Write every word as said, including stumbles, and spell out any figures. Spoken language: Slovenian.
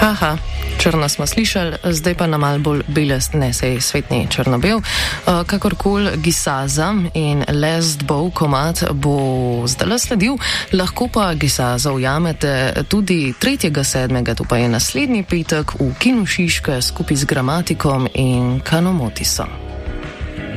Haha, črno smo slišali, zdaj pa na mal bolj bele, ne sej svetni črno-bel. Uh, kakorkoli Gisaza in Last Bow komad bo zdaj sledil, lahko pa Gisaza ujamete tudi tretjega sedmega, to pa je naslednji petek v Kinu Šiška skupaj z Gramatikom in Kanomotisom.